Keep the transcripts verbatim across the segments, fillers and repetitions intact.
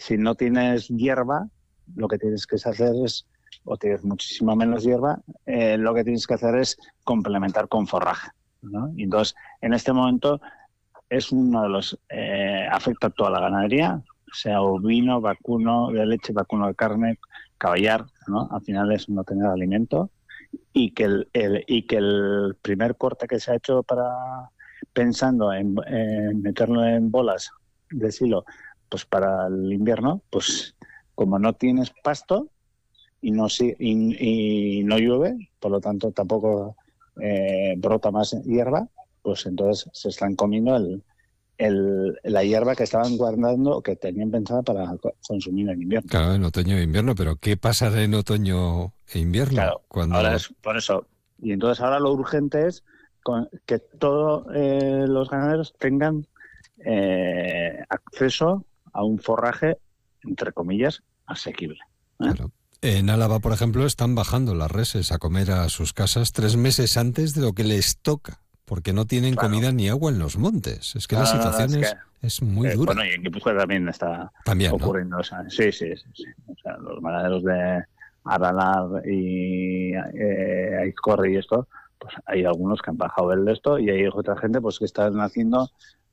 si no tienes hierba, lo que tienes que hacer es, o tienes muchísima menos hierba, eh, lo que tienes que hacer es complementar con forraje, ¿no? Y entonces, en este momento, es uno de los... Eh, afecta a toda la ganadería, sea ovino, vacuno de leche, vacuno de carne, caballar, ¿no? Al final es no tener alimento, y que el, el, y que el primer corte que se ha hecho para pensando en, en meterlo en bolas de silo, pues para el invierno, pues como no tienes pasto y no, y, y no llueve, por lo tanto tampoco eh, brota más hierba, pues entonces se están comiendo el, el, la hierba que estaban guardando o que tenían pensada para consumir en invierno. Claro, en otoño e invierno, pero ¿qué pasará en otoño e invierno? Claro, Cuando... ahora es por eso. Y entonces ahora lo urgente es con, que todos eh, los ganaderos tengan eh, acceso a un forraje, entre comillas, asequible, ¿eh? Claro. En Álava, por ejemplo, están bajando las reses a comer a sus casas tres meses antes de lo que les toca, porque no tienen Claro. comida ni agua en los montes. Es que no, la no, situación no, es, es, que, es muy eh, dura. Bueno, y en Guipúzcoa también está También, ocurriendo. ¿no? O sea, sí, sí, sí, sí. O sea, los ganaderos de Aralar y eh, Aizcorri y esto, pues hay algunos que han bajado el de esto y hay otra gente pues que están haciendo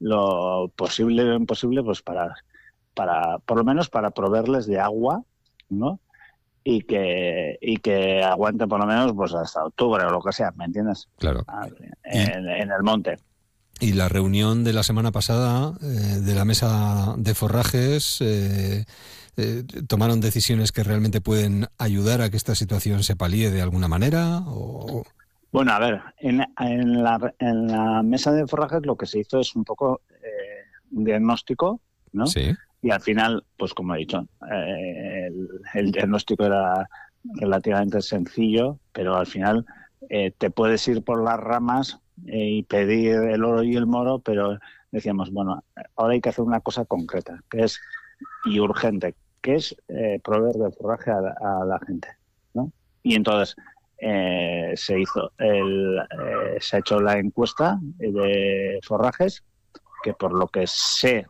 lo posible y lo imposible pues para, para, por lo menos para proveerles de agua, ¿no? Y que, y que aguante por lo menos pues hasta octubre o lo que sea, ¿me entiendes? Claro. En, Y, en el monte. y la reunión de la semana pasada eh, de la mesa de forrajes eh, eh, tomaron decisiones que realmente pueden ayudar a que esta situación se palíe de alguna manera. O... Bueno, a ver, en, en, la, en la mesa de forrajes lo que se hizo es un poco eh, un diagnóstico, ¿no? Sí. Y al final, pues como he dicho, eh, el, el diagnóstico era relativamente sencillo, pero al final eh, te puedes ir por las ramas eh, y pedir el oro y el moro, pero decíamos, bueno, ahora hay que hacer una cosa concreta, que es y urgente, que es eh, proveer de forraje a, a la gente, ¿no? Y entonces eh, se hizo el, eh, se ha hecho la encuesta de forrajes, que por lo que sé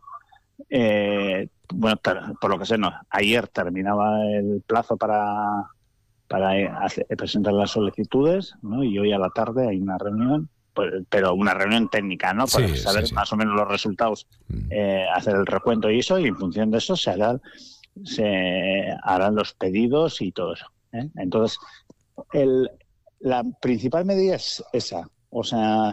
Eh, bueno, por lo que sé, no. Ayer terminaba el plazo para, para hacer, presentar las solicitudes, ¿no? Y hoy a la tarde hay una reunión, pues, pero una reunión técnica, ¿no? Para Sí, saber sí, sí. más o menos los resultados, eh, hacer el recuento y eso, y en función de eso se harán, se harán los pedidos y todo eso, ¿eh? Entonces, el, la principal medida es esa, o sea,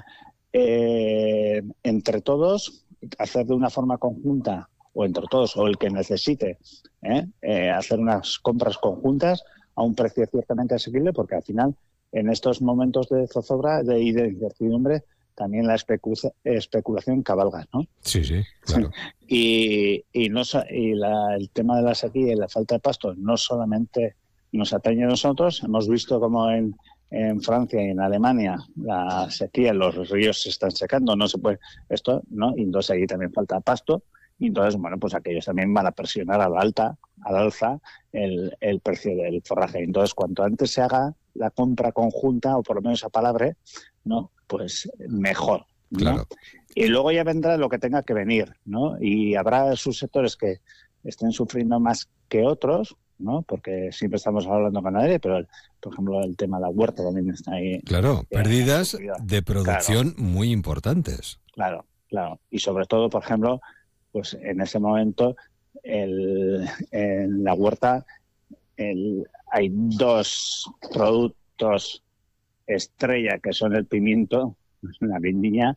eh, entre todos hacer de una forma conjunta, o entre todos, o el que necesite, ¿eh? Eh, hacer unas compras conjuntas a un precio ciertamente asequible, porque al final, en estos momentos de zozobra de, y de incertidumbre, también la especula- especulación cabalga, ¿no? Sí, sí, claro. y y, no, y la, el tema de la sequía y la falta de pasto no solamente nos atañe a nosotros, hemos visto como en en Francia y en Alemania la sequía, los ríos se están secando, no se puede esto, ¿no? Y entonces ahí también falta pasto, y entonces, bueno, pues aquellos también van a presionar a la alta, al alza el, el precio del forraje. Entonces, cuanto antes se haga la compra conjunta, o por lo menos a palabra, ¿no? Pues mejor, ¿no? Claro. Y luego ya vendrá lo que tenga que venir, ¿no? Y habrá subsectores que estén sufriendo más que otros, ¿no? Porque siempre estamos hablando con nadie, pero por ejemplo el tema de la huerta también está ahí. Claro, eh, pérdidas de producción claro, muy importantes. claro, claro. Y sobre todo, por ejemplo, pues en ese momento el, en la huerta el, hay dos productos estrella que son el pimiento, la guindilla,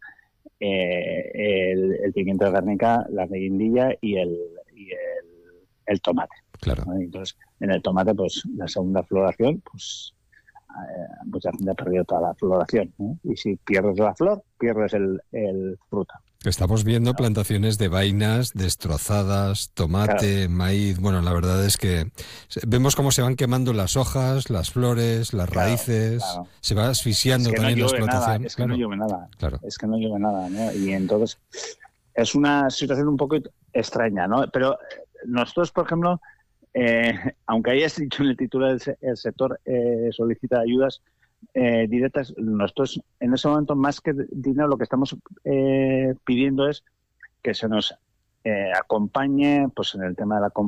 eh, el, el pimiento de Guernica, la guindilla y el, y el, el tomate. Claro. ¿No? Entonces, en el tomate, pues la segunda floración, pues eh, mucha gente ha perdido toda la floración, ¿no? Y si pierdes la flor, pierdes el, el fruto. Estamos viendo ¿No? plantaciones de vainas destrozadas, tomate, claro. maíz. Bueno, la verdad es que vemos cómo se van quemando las hojas, las flores, las claro, raíces, claro. se va asfixiando es que también no la llueve explotación. Nada, es que claro. no llueve nada, claro. es que no llueve nada, ¿no? Y entonces es una situación un poco extraña, ¿no? Pero nosotros, por ejemplo, eh, aunque hayas dicho en el título del se el sector eh, solicita ayudas eh, directas, nosotros en ese momento más que dinero lo que estamos eh, pidiendo es que se nos eh, acompañe pues en el tema de la